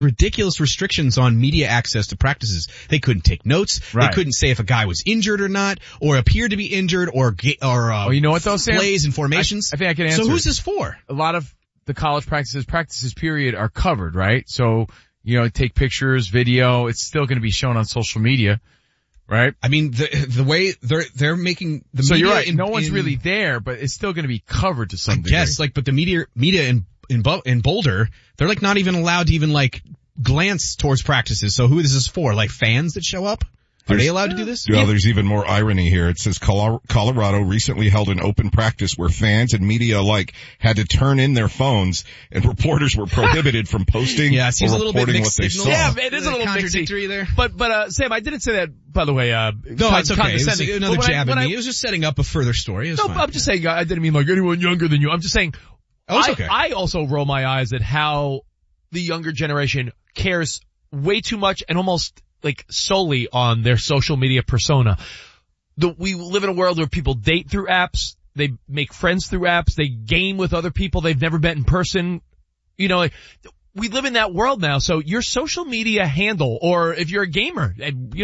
ridiculous restrictions on media access to practices. They couldn't take notes. Right. They couldn't say if a guy was injured or not, or appeared to be injured, or you know what though, Sam? Plays and formations. I think I can answer. So who's this for? A lot of the college practices period are covered, right? So, take pictures, video, it's still going to be shown on social media, right? I mean, the way they're making the so media. You're right. No one's really there, but it's still going to be covered to some degree. Yes, but the media in Boulder, they're like not even allowed to even like glance towards practices. So who this is for? Like fans that show up? Are they allowed to do this? Well, there's even more irony here. It says Colorado recently held an open practice where fans and media alike had to turn in their phones, and reporters were prohibited from posting it seems or a little bit reporting mixed what they signals. saw. Yeah, it is a little contradictory there. But Sam, I didn't say that, by the way. No, it's okay. It was another jab at me. It was just setting up a further story. No, I'm just saying, I didn't mean like anyone younger than you. I'm just saying, okay. I also roll my eyes at how the younger generation cares way too much and almost like solely on their social media persona. We live in a world where people date through apps, they make friends through apps, they game with other people they've never met in person. We live in that world now, so your social media handle, or if you're a gamer,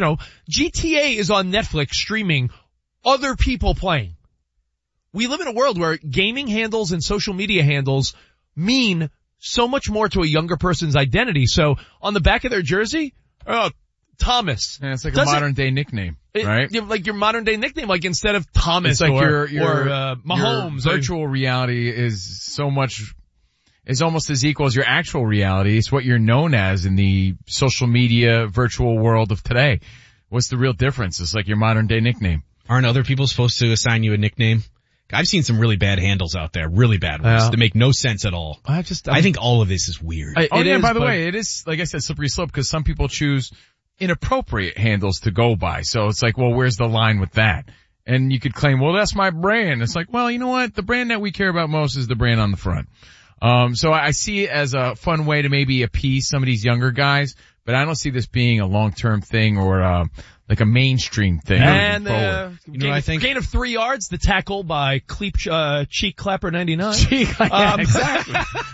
GTA is on Netflix streaming other people playing. We live in a world where gaming handles and social media handles mean so much more to a younger person's identity. So on the back of their jersey, Thomas. Yeah, it's like a modern day nickname, right? Like your modern day nickname, like instead of Thomas it's like or Mahomes. Your virtual reality is almost as equal as your actual reality. It's what you're known as in the social media virtual world of today. What's the real difference? It's like your modern day nickname. Aren't other people supposed to assign you a nickname? I've seen some really bad handles out there, really bad ones that make no sense at all. I think all of this is weird. By the way, it is, like I said, slippery slope because some people choose inappropriate handles to go by. So it's like, well, where's the line with that? And you could claim, well, that's my brand. It's like, well, you know what? The brand that we care about most is the brand on the front. So I see it as a fun way to maybe appease some of these younger guys, but I don't see this being a long-term thing or, like a mainstream thing. And, I think gain of 3 yards, the tackle by Cheek Clapper 99. Exactly.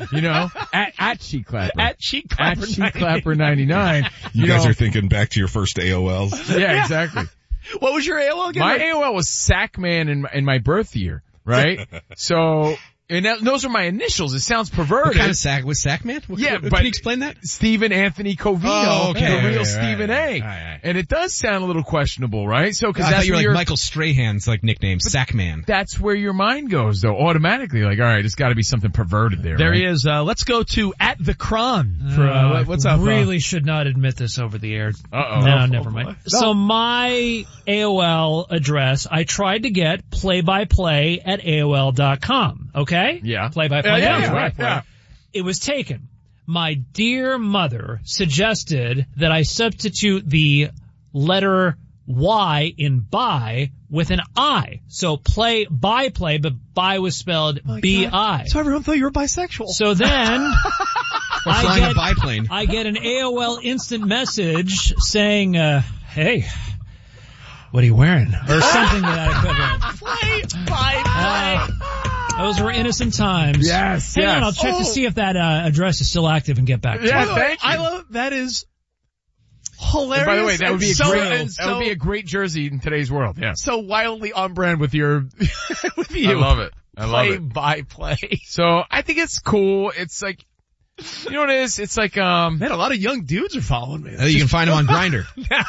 At Cheek Clapper. At Cheek Clapper 99. You guys are thinking back to your first AOLs. Yeah, exactly. What was your AOL again? My AOL was Sackman in my birth year, right? So, and those are my initials. It sounds perverted. What kind of sack was Sackman? But can you explain that? Stephen Anthony Covino, the real Stephen A. Right. And it does sound a little questionable, right? So, cause I that's thought you were like Michael Strahan's like nickname, Sackman. That's where your mind goes though, automatically. Like, alright, it's gotta be something perverted there. There right? he is. Let's go to at the Cron for, what's up? Really should not admit this over the air. Uh-oh. No, never mind. So my AOL address, I tried to get play-by-play at AOL.com. Okay? Yeah. Play-by-play. Yeah. It was taken. My dear mother suggested that I substitute the letter Y in buy with an I. So play-by-play, but buy was spelled B-I. So everyone thought you were bisexual. So then flying a biplane. I get an AOL instant message saying, hey, what are you wearing? Or something to that equivalent. Play-by-play. Those were innocent times. Yes, Hang on, I'll check to see if that address is still active and get back to you. Yeah, thank you. I love that is hilarious. And by the way, that would be that would be a great jersey in today's world. Yeah. So wildly on brand with your with you. I love it. Play-by-play. So I think it's cool. It's like, you know what it is? It's like, man, a lot of young dudes are following me. You can find him on Grindr.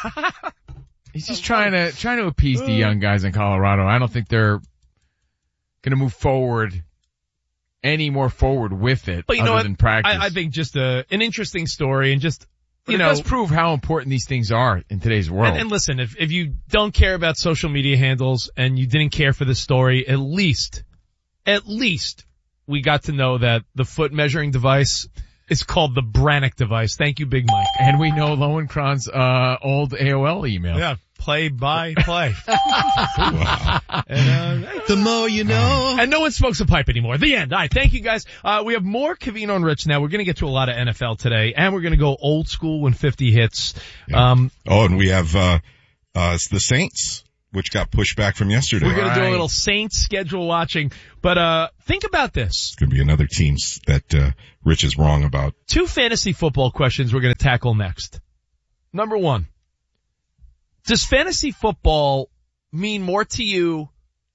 He's just trying to appease the young guys in Colorado. I don't think they're gonna move any more forward with it, but you know other what? than practice. I think just an interesting story, and just it does prove how important these things are in today's world. And listen, if you don't care about social media handles and you didn't care for the story, at least we got to know that the foot measuring device is called the Brannick device. Thank you, Big Mike. And we know Lowenkron's old AOL email. Yeah. Play-by-play. Wow. And, the more you know. And no one smokes a pipe anymore. The end. All right. Thank you, guys. We have more Covino and Rich now. We're going to get to a lot of NFL today, and we're going to go old school when 50 hits. Yeah. And we have the Saints which got pushed back from yesterday. We're going to do a little Saints schedule watching. But think about this. It's going to be another team that Rich is wrong about. 2 fantasy football questions we're going to tackle next. Number 1. Does fantasy football mean more to you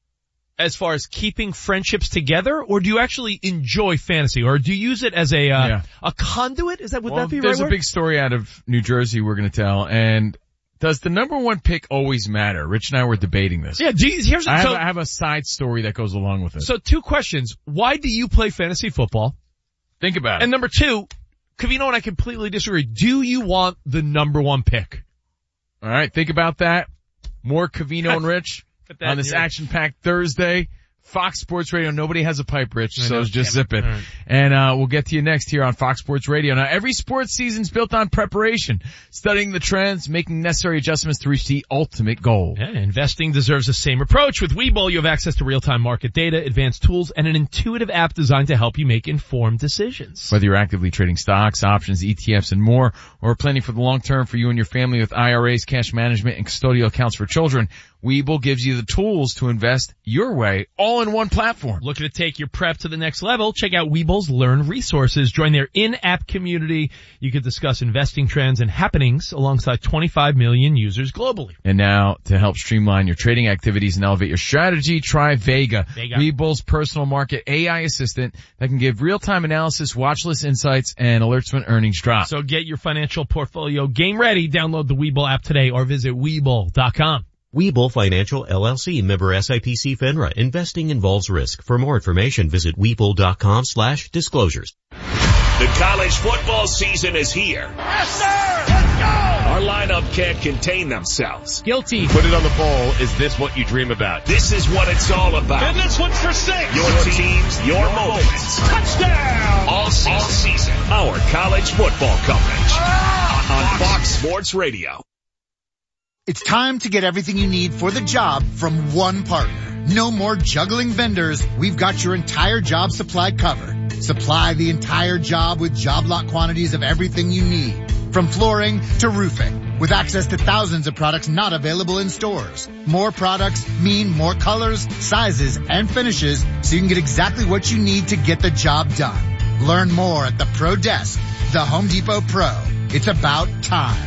as far as keeping friendships together, or do you actually enjoy fantasy, or do you use it as a conduit? Would that be right? There's a big story out of New Jersey we're going to tell, and does the number 1 pick always matter? Rich and I were debating this. Yeah, I have a side story that goes along with it. So 2 questions. Why do you play fantasy football? Think about it. And number 2, Covino and I completely disagree. Do you want the number 1 pick? All right, think about that. More Covino and Rich on this action-packed Thursday. Fox Sports Radio. Nobody has a pipe, Rich, so just zip it. Right. And we'll get to you next here on Fox Sports Radio. Now, every sports season's built on preparation, studying the trends, making necessary adjustments to reach the ultimate goal. Yeah, investing deserves the same approach. With Webull, you have access to real-time market data, advanced tools, and an intuitive app designed to help you make informed decisions. Whether you're actively trading stocks, options, ETFs, and more, or planning for the long term for you and your family with IRAs, cash management, and custodial accounts for children, Webull gives you the tools to invest your way, all in one platform. Looking to take your prep to the next level? Check out Webull's Learn Resources. Join their in-app community. You can discuss investing trends and happenings alongside 25 million users globally. And now, to help streamline your trading activities and elevate your strategy, try Vega. Webull's personal market AI assistant that can give real-time analysis, watch list insights, and alerts when earnings drop. So get your financial portfolio game ready. Download the Webull app today or visit Webull.com. Webull Financial LLC, member SIPC FINRA. Investing involves risk. For more information, visit Webull.com/disclosures. The college football season is here. Yes, sir! Let's go! Our lineup can't contain themselves. Guilty. Put it on the bowl. Is this what you dream about? This is what it's all about. And this one's for 6. Your teams, your moments. Touchdown! All season. Our college football coverage on Fox Sports Radio. It's time to get everything you need for the job from one partner. No more juggling vendors. We've got your entire job supply covered. Supply the entire job with job lot quantities of everything you need. From flooring to roofing. With access to thousands of products not available in stores. More products mean more colors, sizes, and finishes so you can get exactly what you need to get the job done. Learn more at the Pro Desk, the Home Depot Pro. It's about time.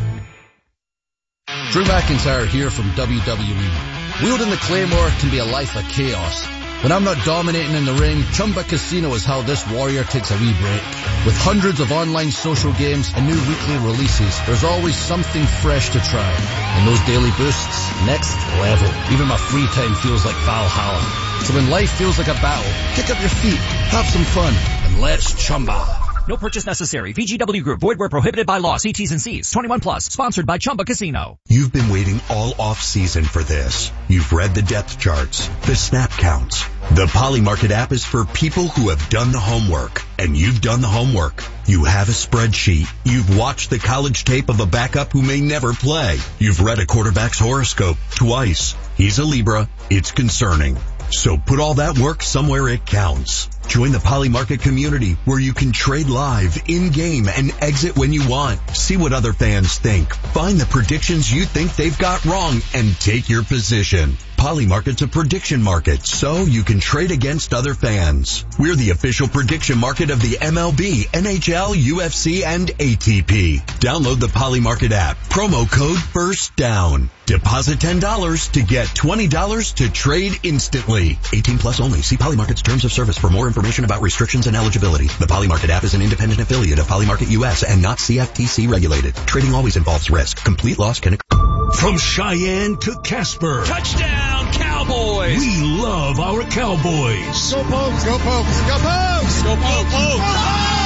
Drew McIntyre here from WWE. Wielding the Claymore can be a life of chaos. When I'm not dominating in the ring, Chumba Casino is how this warrior takes a wee break. With hundreds of online social games and new weekly releases, there's always something fresh to try. And those daily boosts, next level. Even my free time feels like Valhalla. So when life feels like a battle, kick up your feet, have some fun, and let's Chumba. No purchase necessary. VGW Group. Void where prohibited by law. See T's and C's. 21 plus. Sponsored by Chumba Casino. You've been waiting all off season for this. You've read the depth charts, the snap counts. The Polymarket app is for people who have done the homework. And you've done the homework. You have a spreadsheet. You've watched the college tape of a backup who may never play. You've read a quarterback's horoscope twice. He's a Libra. It's concerning. So put all that work somewhere it counts. Join the Polymarket community where you can trade live, in-game, and exit when you want. See what other fans think. Find the predictions you think they've got wrong and take your position. Polymarket's a prediction market, so you can trade against other fans. We're the official prediction market of the MLB, NHL, UFC, and ATP. Download the Polymarket app. Promo code FIRSTDOWN. Deposit $10 to get $20 to trade instantly. 18 plus only. See Polymarket's terms of service for more information about restrictions and eligibility. The Polymarket app is an independent affiliate of Polymarket US and not CFTC regulated. Trading always involves risk. Complete loss can occur. From Cheyenne to Casper. Touchdown, Cowboys! We love our Cowboys. Go Pokes, go Pokes, go Pokes! Go Pokes! Go Pokes!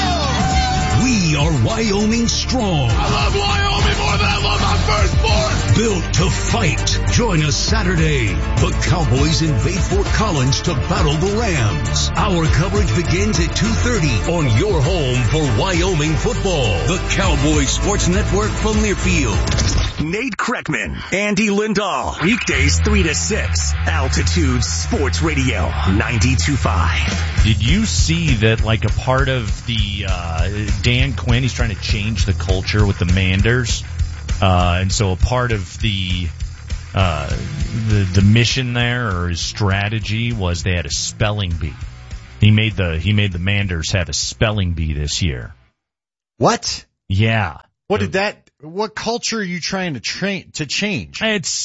We are Wyoming strong. I love Wyoming more than I love my firstborn! Built to fight. Join us Saturday. The Cowboys invade Fort Collins to battle the Rams. Our coverage begins at 2:30 on your home for Wyoming football. The Cowboys Sports Network from Learfield. Nate Kreckman, Andy Lindahl. Weekdays 3 to 6. Altitude Sports Radio 92.5. Did you see that, like, a part of the Dan Quinn, he's trying to change the culture with the Manders, and so a part of the the mission there, or his strategy, was they had a spelling bee. He made the Manders have a spelling bee this year. What? Yeah. What culture are you trying to change? It's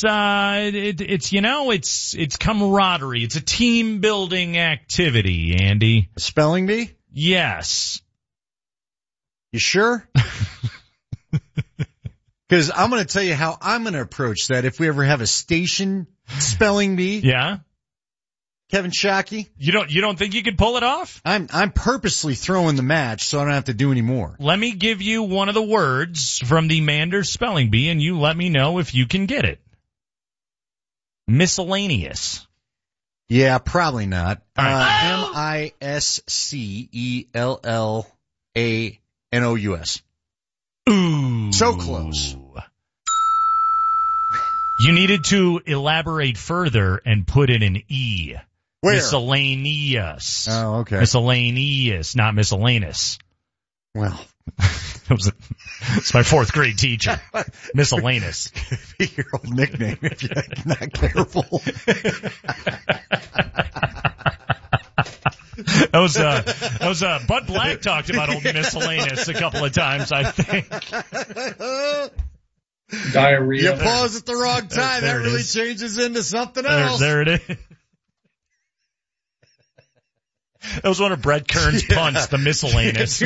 camaraderie. It's a team building activity, Andy. A spelling bee? Yes. You sure? Because I'm going to tell you how I'm going to approach that if we ever have a station spelling bee. Yeah. Kevin Shockey. You don't think you could pull it off? I'm purposely throwing the match so I don't have to do any more. Let me give you one of the words from the Manders spelling bee, and you let me know if you can get it. Miscellaneous. Yeah, probably not. Right. Miscellanous. Ooh. So close. You needed to elaborate further and put in an E. Where? Miscellaneous. Oh, okay. Miscellaneous, not miscellaneous. Well. It's my fourth grade teacher. Miscellaneous. Be your old nickname if you're not careful. That was Bud Black talked about old miscellaneous a couple of times, I think. Diarrhea. You pause at the wrong time. That really changes into something else. There it is. That was one of Brett Kern's punts, the miscellaneous.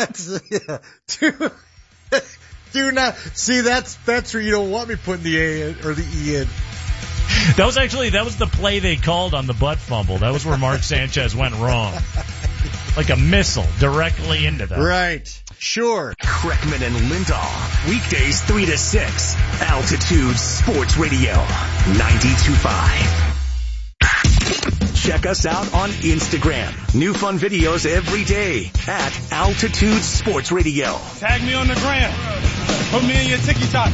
Do not. See, that's where you don't want me putting the A in, or the E in. That was the play they called on the butt fumble. That was where Mark Sanchez went wrong. Like a missile directly into them. Right. Sure. Kreckman and Lindahl. Weekdays 3 to 6. Altitude Sports Radio. 92.5. Check us out on Instagram. New fun videos every day at Altitude Sports Radio. Tag me on the gram. Put me in your TikTok.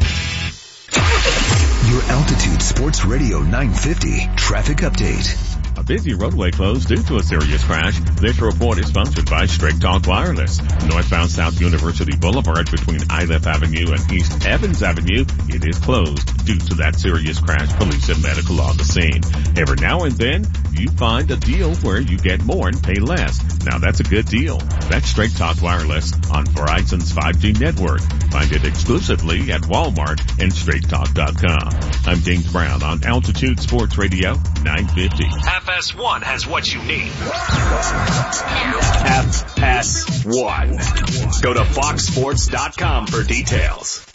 Your Altitude Sports Radio 950 traffic update. A busy roadway closed due to a serious crash. This report is sponsored by Straight Talk Wireless. Northbound South University Boulevard between Iliff Avenue and East Evans Avenue, it is closed due to that serious crash. Police and medical on the scene. Every now and then, you find a deal where you get more and pay less. Now that's a good deal. That's Straight Talk Wireless on Verizon's 5G network. Find it exclusively at Walmart and StraightTalk.com. I'm James Brown on Altitude Sports Radio 950. FS1 has what you need. FS1. Go to FoxSports.com for details.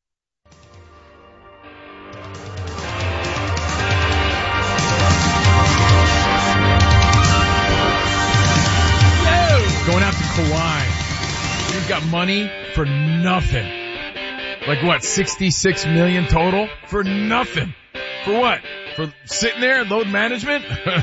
Going out to Kauai. He's got money for nothing. Like what, 66 million total? For nothing. For what? For sitting there and load management? Bro,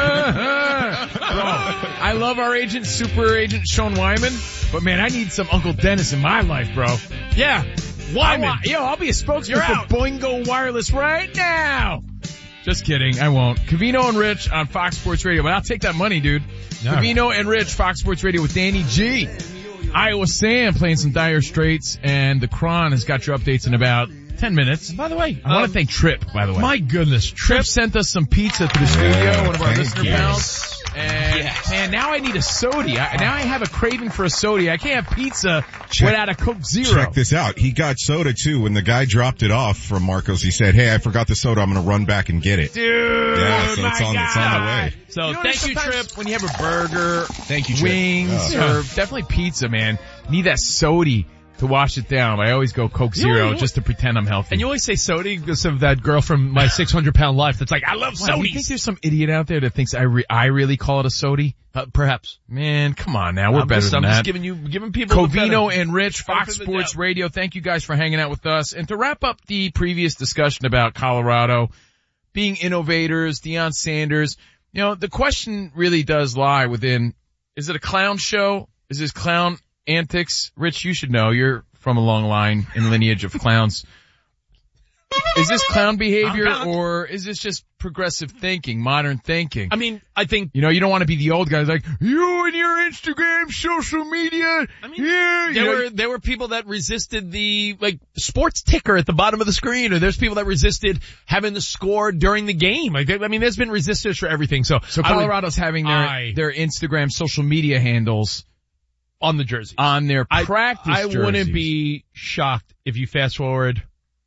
I love our agent, super agent Sean Wyman, but man, I need some Uncle Dennis in my life, bro. Yeah. Wyman. I'll be a spokesman for Boingo Wireless right now. Just kidding. I won't. Covino and Rich on Fox Sports Radio, but I'll take that money, dude. Covino and Rich, Fox Sports Radio with Danny G. Iowa Sam playing some Dire Straits, and the Cron has got your updates in about 10 minutes. By the way, I want to thank Trip, by the way. My goodness, Trip sent us some pizza to the studio, one of our listener pals. And man, now I need a soda. Now I have a craving for a soda. I can't have pizza without a Coke Zero. Check this out. He got soda too. When the guy dropped it off from Marcos, he said, "Hey, I forgot the soda. I'm going to run back and get it." Dude, yeah, so it's on the way. So thank you, Trip. When you have a burger, wings, or definitely pizza, man, need that soda to wash it down. I always go Coke Zero just to pretend I'm healthy. And you always say soda because of that girl from my 600-pound life that's like, I love sodas. You think there's some idiot out there that thinks I really call it a soda? Perhaps. Man, come on now. We're better than that. I'm just giving people Covino and Rich, Fox Sports Radio. Thank you guys for hanging out with us. And to wrap up the previous discussion about Colorado being innovators, Deion Sanders, the question really does lie within, is it a clown show? Is this clown antics? Rich, you should know. You're from a long line and lineage of clowns. Is this clown behavior or is this just progressive thinking, modern thinking? I mean, I think, you don't want to be the old guy like, you and your Instagram, social media. I mean, there were people that resisted the, sports ticker at the bottom of the screen, or there's people that resisted having the score during the game. There's been resistors for everything. So Colorado's having their Instagram social media handles on the jerseys. On their practice jerseys. I wouldn't be shocked if you fast forward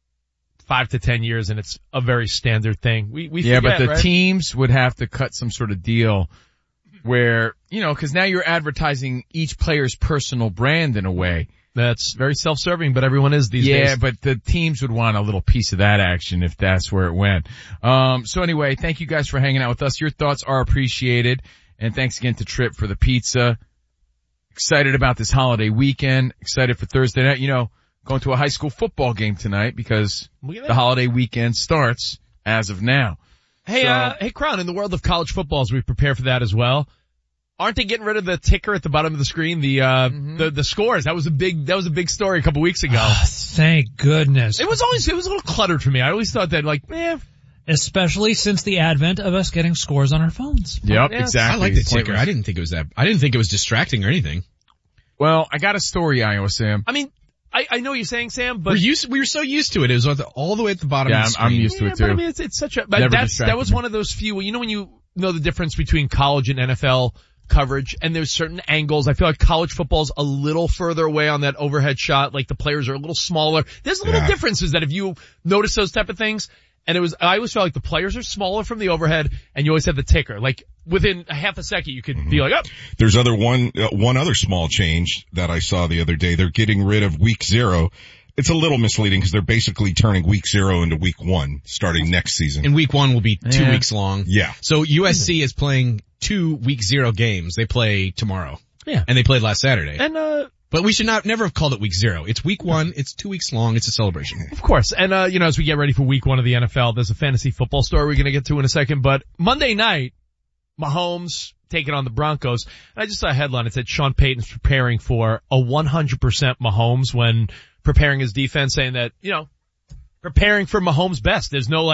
5 to 10 years and it's a very standard thing. We forget, but the right? teams would have to cut some sort of deal where, cause now you're advertising each player's personal brand in a way. That's very self-serving, but everyone is these days. Yeah, but the teams would want a little piece of that action if that's where it went. So anyway, thank you guys for hanging out with us. Your thoughts are appreciated. And thanks again to Trip for the pizza. Excited about this holiday weekend. Excited for Thursday night. Going to a high school football game tonight because the holiday weekend starts as of now. Hey, Crown, in the world of college football, as we prepare for that as well, aren't they getting rid of the ticker at the bottom of the screen? The scores. That was a big story a couple weeks ago. Thank goodness. It was a little cluttered for me. I always thought that especially since the advent of us getting scores on our phones. Yep, exactly. I like the ticker. I didn't think it was distracting or anything. Well, I got a story, Iowa Sam. I mean, I know what you're saying, Sam, but we were so used to it. It was all the way at the bottom of the screen. I'm used to it too. But I mean, it's such a, but that was one of those few, when you know the difference between college and NFL coverage, and there's certain angles. I feel like college football's a little further away on that overhead shot, like the players are a little smaller. There's little differences that if you notice those type of things, and I always felt like the players are smaller from the overhead, and you always have the ticker. Like, within a half a second, you could be like, oh. There's one other small change that I saw the other day. They're getting rid of week 0. It's a little misleading because they're basically turning week 0 into week 1 starting next season. And week 1 will be 2 weeks long. Yeah. So USC is playing 2 week 0 games. They play tomorrow. Yeah. And they played last Saturday. And, but we should never have called it week 0. It's week 1. It's 2 weeks long. It's a celebration. Of course. And, as we get ready for week 1 of the NFL, there's a fantasy football story we're going to get to in a second. But Monday night, Mahomes taking on the Broncos. And I just saw a headline. It said Sean Payton's preparing for a 100% Mahomes when preparing his defense, saying that, preparing for Mahomes' best. There's no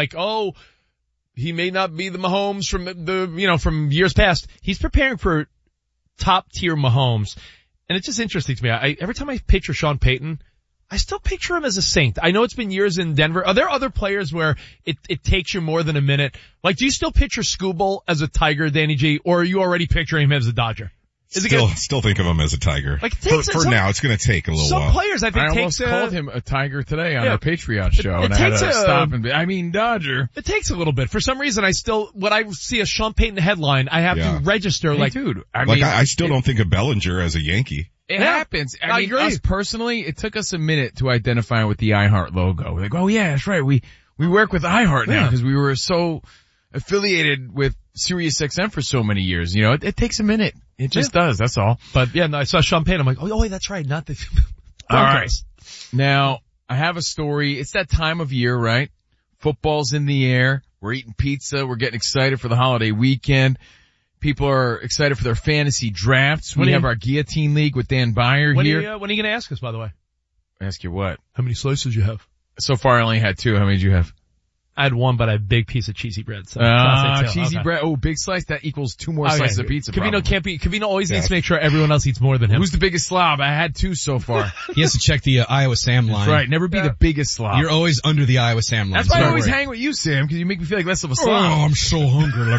he may not be the Mahomes from from years past. He's preparing for top tier Mahomes. And it's just interesting to me. Every time I picture Sean Payton, I still picture him as a Saint. I know it's been years in Denver. Are there other players where it takes you more than a minute? Like, do you still picture Scooble as a Tiger, Danny G, or are you already picturing him as a Dodger? Still think of him as a Tiger. Like, for now, it's going to take a little while. Some players, I think, almost called him a Tiger today on our Patriot show, and I had to stop and Dodger. It takes a little bit. For some reason, when I see a Sean Payton headline, I have to register dude. I still don't think of Bellinger as a Yankee. It happens. I mean, us personally, it took us a minute to identify with the iHeart logo. We're like, oh yeah, that's right. We work with iHeart now because we were so affiliated with SiriusXM for so many years. It takes a minute. It just does. That's all. But I saw Sean Payton. I'm like, oh, that's right. Not the all right. Now, I have a story. It's that time of year, right? Football's in the air. We're eating pizza. We're getting excited for the holiday weekend. People are excited for their fantasy drafts. We have our Guillotine League with Dan Beyer here. When are you going to ask us, by the way? Ask you what? How many slices you have? So far, I only had 2. How many did you have? I had 1, but I had a big piece of cheesy bread. So cheesy bread. Oh, big slice. That equals 2 more slices of pizza. Cavino always needs to make sure everyone else eats more than him. Who's the biggest slob? I had 2 so far. He has to check the Iowa Sam line. That's right. Never be the biggest slob. You're always under the Iowa Sam line. That's why I always hang with you, Sam, because you make me feel like less of a slob. Oh, I'm so hungry. Let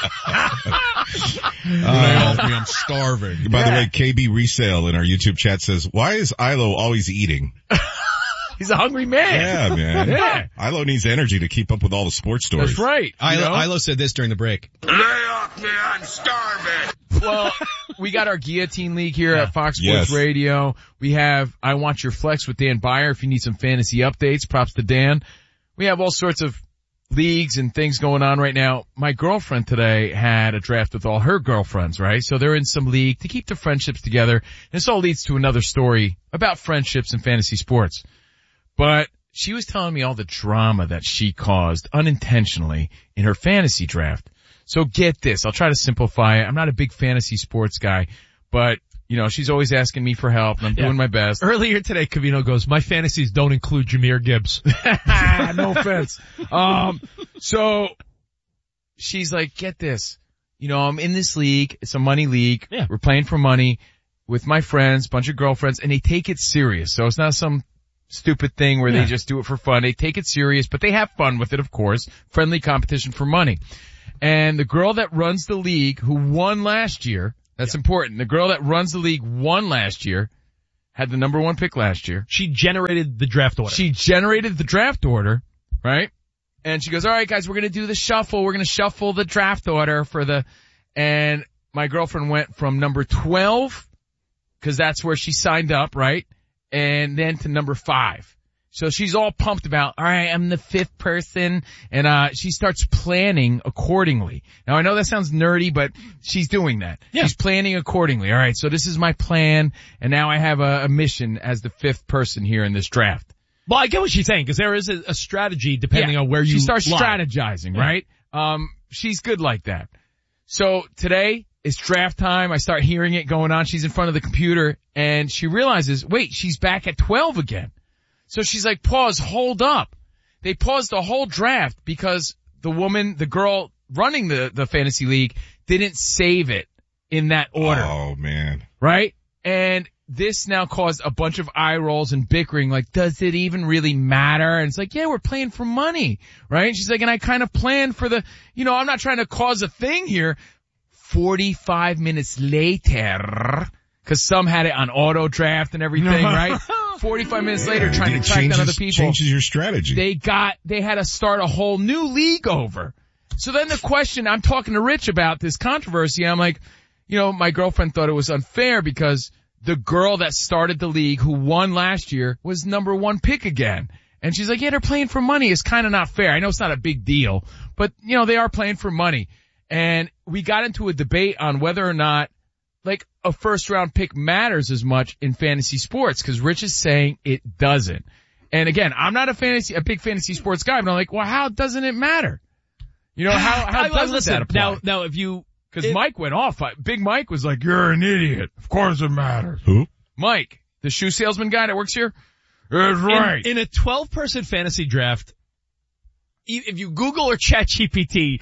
me eat. I'm starving. By the way, KB Resale in our YouTube chat says, why is Ilo always eating? He's a hungry man. Yeah, man. Yeah. Ilo needs energy to keep up with all the sports stories. That's right. Ilo said this during the break. Lay off me, I'm starving. Well, we got our Guillotine League here at Fox Sports Radio. We have I Want Your Flex with Dan Beyer if you need some fantasy updates. Props to Dan. We have all sorts of leagues and things going on right now. My girlfriend today had a draft with all her girlfriends, right? So they're in some league to keep the friendships together. And this all leads to another story about friendships and fantasy sports. But she was telling me all the drama that she caused unintentionally in her fantasy draft. So get this. I'll try to simplify it. I'm not a big fantasy sports guy, but she's always asking me for help and I'm doing my best. Earlier today, Covino goes, my fantasies don't include Jahmyr Gibbs. No offense. So she's like, get this. I'm in this league. It's a money league. Yeah. We're playing for money with my friends, bunch of girlfriends, and they take it serious. So it's not some stupid thing where they just do it for fun. They take it serious, but they have fun with it, of course. Friendly competition for money. And the girl that runs the league who won last year, that's important. The girl that runs the league won last year, had the number 1 pick last year. She generated the draft order. Right? And she goes, all right, guys, we're going to do the shuffle. We're going to shuffle the draft order and my girlfriend went from number 12, because that's where she signed up, right? And then to number 5. So she's all pumped about, all right, I'm the 5th person, and she starts planning accordingly. Now I know that sounds nerdy, but she's doing that. Yeah. She's planning accordingly. All right, so this is my plan, and now I have a mission as the 5th person here in this draft. Well, I get what she's saying, because there is a strategy depending on where you She starts lie. strategizing, right? She's good like that. So today, it's draft time. I start hearing it going on. She's in front of the computer, and she realizes, wait, she's back at 12 again. So she's like, pause, hold up. They paused the whole draft because the girl running the fantasy league didn't save it in that order. Oh, man. Right? And this now caused a bunch of eye rolls and bickering, like, does it even really matter? And it's like, yeah, we're playing for money, right? And she's like, and I kind of planned for I'm not trying to cause a thing here. 45 minutes later, because some had it on auto draft and everything, right? 45 minutes later, trying to track down other people. Changes your strategy. They had to start a whole new league over. So then the question, I'm talking to Rich about this controversy. I'm like, my girlfriend thought it was unfair because the girl that started the league who won last year was number 1 pick again. And she's like, yeah, they're playing for money. It's kind of not fair. I know it's not a big deal, but they are playing for money. And we got into a debate on whether or not a 1st round pick matters as much in fantasy sports, because Rich is saying it doesn't. And again, I'm not a big fantasy sports guy, but I'm like, well, how doesn't it matter? How does that apply? Now, because Mike went off. Big Mike was like, you're an idiot. Of course it matters. Who? Mike, the shoe salesman guy that works here. That's right. In a 12-person fantasy draft, if you Google or ChatGPT,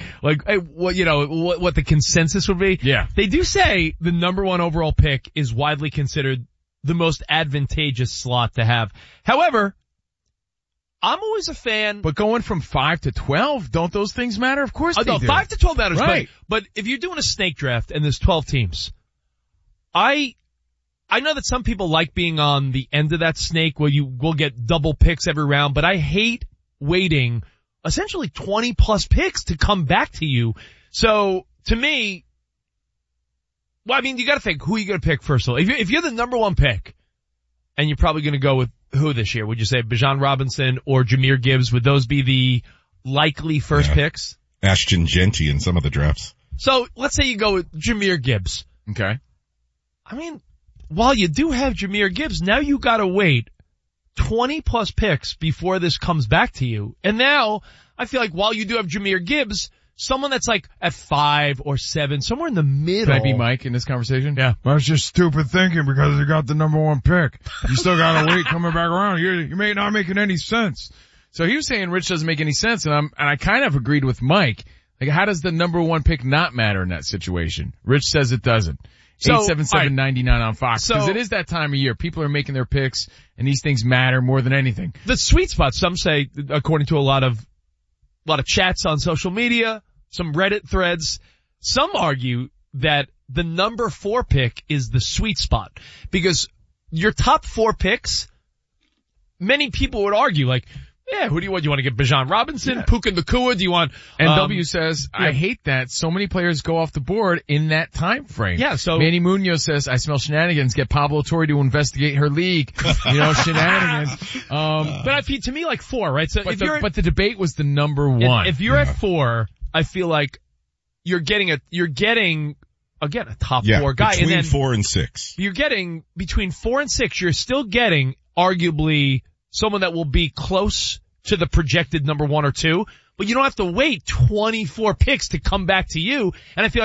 what the consensus would be. Yeah. They do say the number 1 overall pick is widely considered the most advantageous slot to have. However, I'm always a fan. But going from 5 to 12, don't those things matter? Of course they do. 5 to 12 matters, right. But if you're doing a snake draft and there's 12 teams, I know that some people like being on the end of that snake where you will get double picks every round, but I hate waiting essentially 20 plus picks to come back to you. So to me, you gotta think, who are you gonna pick first of all? If you're the number 1 pick, and you're probably gonna go with who this year? Would you say Bijan Robinson or Jahmyr Gibbs? Would those be the likely first picks? Ashton Genty in some of the drafts. So let's say you go with Jahmyr Gibbs. Okay. While you do have Jahmyr Gibbs, now you gotta wait 20 plus picks before this comes back to you. And now I feel like while you do have Jahmyr Gibbs, someone that's at 5 or 7, somewhere in the middle. Can I be Mike in this conversation? Yeah. That's just stupid thinking because you got the number 1 pick. You still gotta wait coming back around. You may not making any sense. So he was saying Rich doesn't make any sense, and I kind of agreed with Mike. How does the number 1 pick not matter in that situation? Rich says it doesn't. 877-99 on Fox. Because it is that time of year. People are making their picks, and these things matter more than anything. The sweet spot, some say, according to a lot of chats on social media, some Reddit threads, some argue that the number 4 pick is the sweet spot. Because your top 4 picks, many people would argue, who do you want? You want to get Bijan Robinson, Puka Nacua? Do you want? And W says, I hate that so many players go off the board in that time frame. Yeah, so Manny Munoz says, I smell shenanigans. Get Pablo Torre to investigate her league. Shenanigans. But to me, 4, right? So but the debate was the number 1. If you're at 4, I feel like you're getting again a top 4 guy. Between and then 4 and 6. You're getting between 4 and 6. You're still getting arguably someone that will be close to the projected number 1 or 2, but you don't have to wait 24 picks to come back to you. And I feel like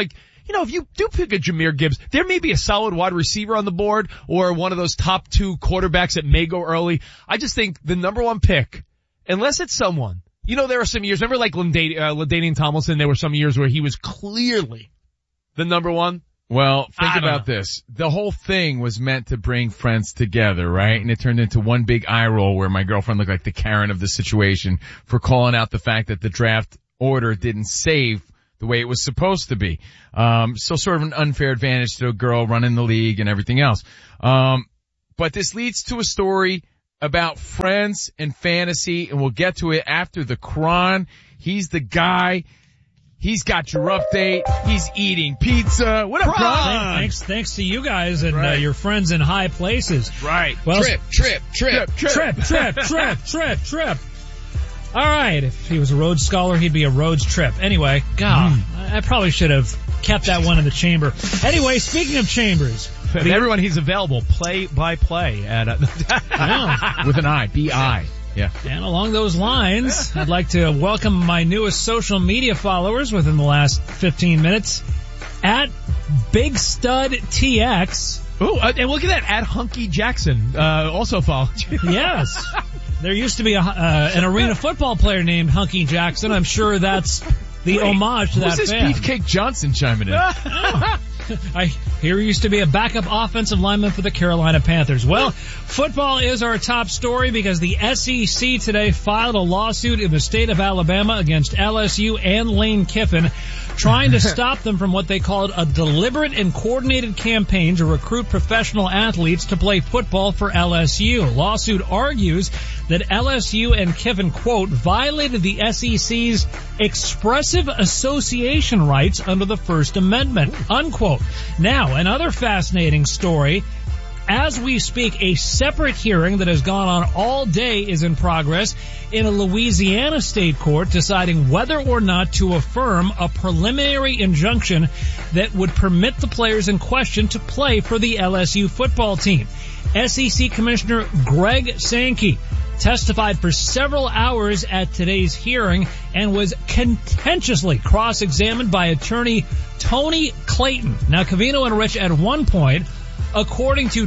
if you do pick a Jahmyr Gibbs, there may be a solid wide receiver on the board or one of those top 2 quarterbacks that may go early. I just think the number 1 pick, unless it's someone, there are some years, remember like LaDainian Tomlinson, there were some years where he was clearly the number 1. Well, think about this. The whole thing was meant to bring friends together, right? And it turned into one big eye roll where my girlfriend looked like the Karen of the situation for calling out the fact that the draft order didn't save the way it was supposed to be. So sort of an unfair advantage to a girl running the league and everything else. But this leads to a story about friends and fantasy, and we'll get to it after the Kron. He's the guy. He's got your update. He's eating pizza. What up, Kron? Thanks to you guys and your friends in high places. Right. Well, Trip. All right. If he was a Rhodes Scholar, he'd be a Rhodes Trip. Anyway, God, I probably should have kept that one in the chamber. Anyway, speaking of chambers. Everyone, he's available play-by-play at with an I, B-I. Yeah. And along those lines, I'd like to welcome my newest social media followers within the last 15 minutes at Big Stud TX. Oh, and look at that, at Hunky Jackson, also followed you. Yes. There used to be an arena football player named Hunky Jackson. I'm sure that's the homage to that fan. Who's this Beefcake Johnson chiming in? I hear he used to be a backup offensive lineman for the Carolina Panthers. Well, football is our top story because the SEC today filed a lawsuit in the state of Alabama against LSU and Lane Kiffin, trying to stop them from what they called a deliberate and coordinated campaign to recruit professional athletes to play football for LSU. Lawsuit argues that LSU and Kiffin, quote, violated the SEC's expressive association rights under the First Amendment, unquote. Now, another fascinating story. As we speak, a separate hearing that has gone on all day is in progress in a Louisiana state court deciding whether or not to affirm a preliminary injunction that would permit the players in question to play for the LSU football team. SEC Commissioner Greg Sankey testified for several hours at today's hearing and was contentiously cross-examined by attorney Tony Clayton. Now, Covino and Rich, at one point, according to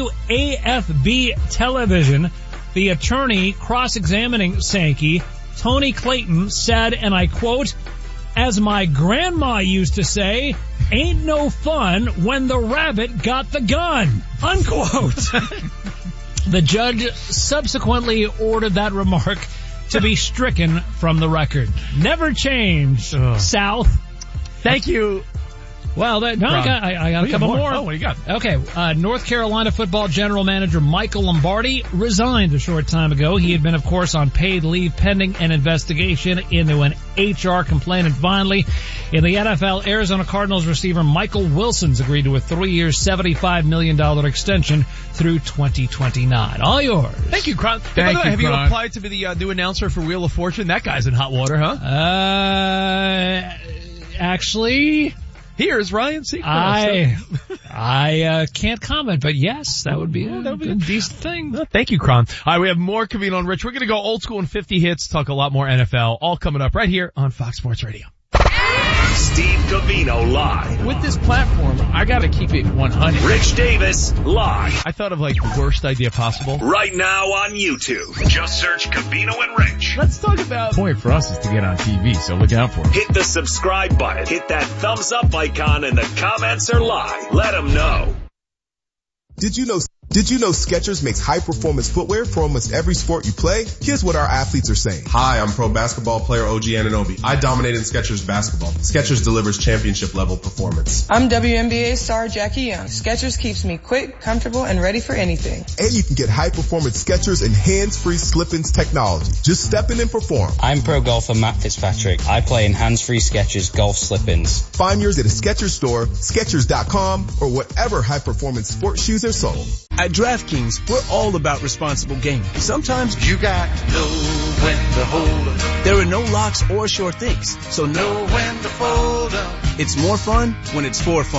WAFB television, the attorney cross-examining Sankey, Tony Clayton, said, and I quote, "As my grandma used to say, ain't no fun when the rabbit got the gun," unquote. The judge subsequently ordered that remark to be stricken from the record. Never change, South. Thank you. Well, I got a couple more. Oh, what do you got? Okay, North Carolina football general manager Michael Lombardi resigned a short time ago. He had been, of course, on paid leave pending an investigation into an HR complaint. And finally, in the NFL, Arizona Cardinals receiver Michael Wilson's agreed to a 3-year, $75 million extension through 2029. All yours. Thank you, Kron. Thank you, Have you applied to be the new announcer for Wheel of Fortune? That guy's in hot water, huh? Actually, here's Ryan Seacrest. I can't comment, but yes, that would be a decent thing. Thank you, Kron. All right, we have more Covino and Rich. We're going to go old school and 50 hits, talk a lot more NFL, all coming up right here on Fox Sports Radio. Steve Covino live. With this platform, I gotta keep it 100. Rich Davis live. I thought of like the worst idea possible. Right now on YouTube. Just search Covino and Rich. Let's talk about... The point for us is to get on TV, so look out for it. Hit the subscribe button. Hit that thumbs up icon, and the comments are live. Let them know. Did you know Skechers makes high-performance footwear for almost every sport you play? Here's what our athletes are saying. Hi, I'm pro basketball player OG Anunoby. I dominated Skechers basketball. Skechers delivers championship-level performance. I'm WNBA star Jackie Young. Skechers keeps me quick, comfortable, and ready for anything. And you can get high-performance Skechers and hands-free slip-ins technology. Just step in and perform. I'm pro golfer Matt Fitzpatrick. I play in hands-free Skechers golf slip-ins. Find yours at a Skechers store, Skechers.com, or whatever high-performance sports shoes are sold. At DraftKings, we're all about responsible gaming. Sometimes you got to know when to hold up. There are no locks or sure things, so know when to fold up. It's more fun when it's for fun.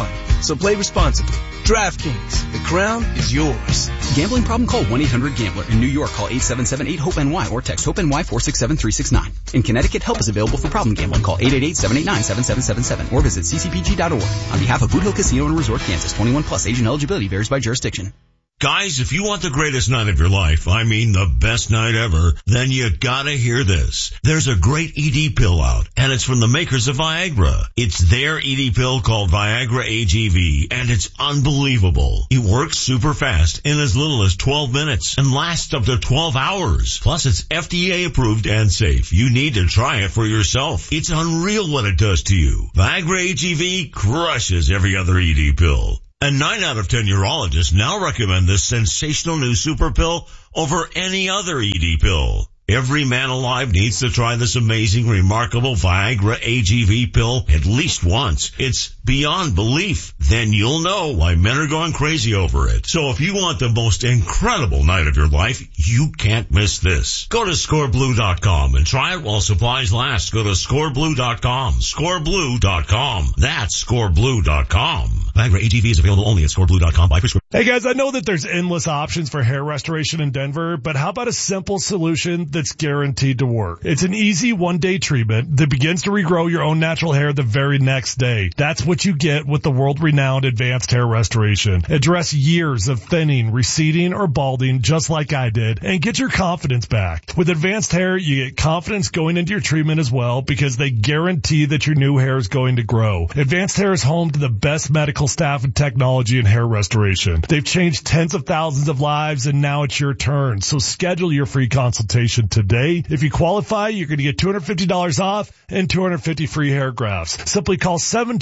So play responsibly. DraftKings, the crown is yours. Gambling problem? Call 1-800-GAMBLER. In New York, call 877-8-HOPE-NY or text HOPE-NY 467-369. In Connecticut, help is available for problem gambling. Call 888-789-7777 or visit ccpg.org. On behalf of Boot Hill Casino and Resort, Kansas, 21 plus, age and eligibility varies by jurisdiction. Guys, if you want the greatest night of your life, I mean the best night ever, then you gotta hear this. There's a great ED pill out, and it's from the makers of Viagra. It's their ED pill called Viagra AGV, and it's unbelievable. It works super fast in as little as 12 minutes and lasts up to 12 hours. Plus, it's FDA approved and safe. You need to try it for yourself. It's unreal what it does to you. Viagra AGV crushes every other ED pill. And 9 out of 10 urologists now recommend this sensational new super pill over any other ED pill. Every man alive needs to try this amazing, remarkable Viagra AGV pill at least once. It's beyond belief. Then you'll know why men are going crazy over it. So if you want the most incredible night of your life, you can't miss this. Go to scoreblue.com and try it while supplies last. Go to scoreblue.com. Scoreblue.com. That's scoreblue.com. Viagra AGV is available only at scoreblue.com by prescription. Hey guys, I know that there's endless options for hair restoration in Denver, but how about a simple solution that's guaranteed to work? It's an easy one-day treatment that begins to regrow your own natural hair the very next day. That's what you get with the world-renowned Advanced Hair Restoration. Address years of thinning, receding, or balding just like I did, and get your confidence back. With Advanced Hair, you get confidence going into your treatment as well because they guarantee that your new hair is going to grow. Advanced Hair is home to the best medical staff and technology in hair restoration. They've changed tens of thousands of lives, and now it's your turn. So schedule your free consultation today. If you qualify, you're going to get $250 off and 250 free hair grafts. Simply call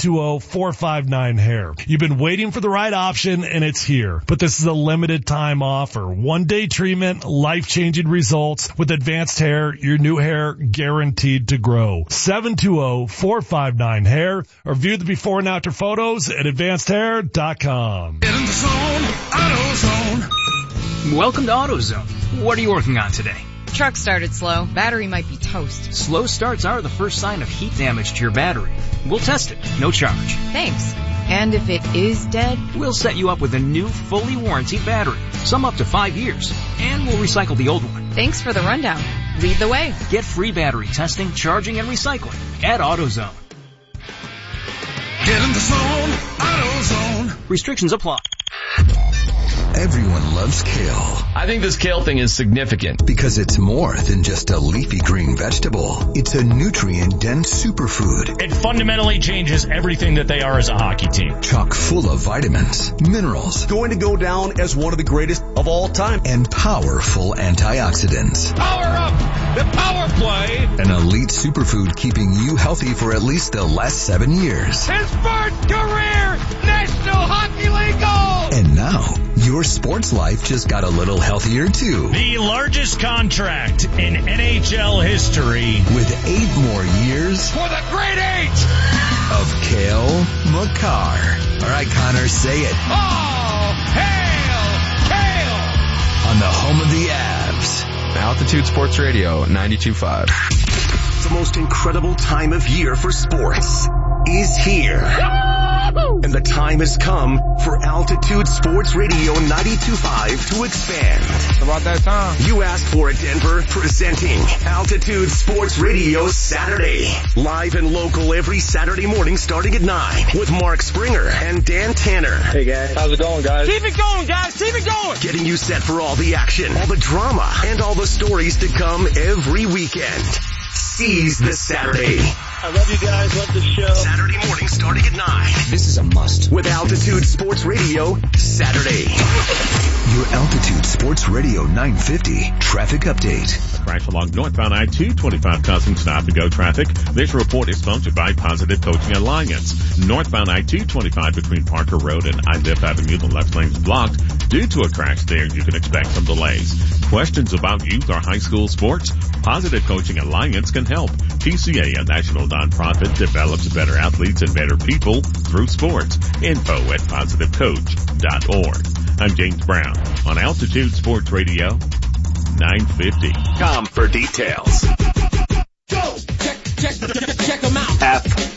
720-459-HAIR. You've been waiting for the right option, and it's here. But this is a limited time offer. One-day treatment, life-changing results. With Advanced Hair, your new hair guaranteed to grow. 720-459-HAIR or view the before and after photos at advancedhair.com. Get in the zone, AutoZone. Welcome to AutoZone. What are you working on today? Truck started slow. Battery might be toast. Slow starts are the first sign of heat damage to your battery. We'll test it. No charge. Thanks. And if it is dead? We'll set you up with a new, fully warranted battery. Some up to 5 years. And we'll recycle the old one. Thanks for the rundown. Lead the way. Get free battery testing, charging, and recycling at AutoZone. Get in the zone, AutoZone. Restrictions apply. Everyone loves kale. I think this kale thing is significant. Because it's more than just a leafy green vegetable. It's a nutrient-dense superfood. It fundamentally changes everything that they are as a hockey team. Chock full of vitamins, minerals. Going to go down as one of the greatest of all time. And powerful antioxidants. Power up! The power play! An elite superfood keeping you healthy for at least the last 7 years. His first career National Hockey League goal! And now, your sports life just got a little healthier too. The largest contract in NHL history. With 8 more years. For the great 8! Of Cale Makar. All right, Connor, say it. Oh, hail Cale! On the home of the Avs. Altitude Sports Radio, 92.5. The most incredible time of year for sports is here. And the time has come for Altitude Sports Radio 92.5 to expand. About that time. You asked for it, Denver. Presenting Altitude Sports Radio Saturday. Live and local every Saturday morning starting at 9 with Mark Springer and Dan Tanner. Hey guys. How's it going, guys? Keep it going, guys. Keep it going. Getting you set for all the action, all the drama, and all the stories to come every weekend. Seize the Saturday. I love you guys. Love the show. Saturday morning starting at 9. This is a must. With Altitude Sports Radio Saturday. Your Altitude Sports Radio 950 traffic update. A crash along northbound I-225 causing stop-and-go traffic. This report is sponsored by Positive Coaching Alliance. Northbound I-225 between Parker Road and I-Lift Avenue, the left lane is blocked. Due to a crash there, you can expect some delays. Questions about youth or high school sports? Positive Coaching Alliance can help. PCA, a national nonprofit, develops better athletes and better people through sports. Info at positivecoach.org. I'm James Brown on Altitude Sports Radio 950. Come for details. Go! Check them out. After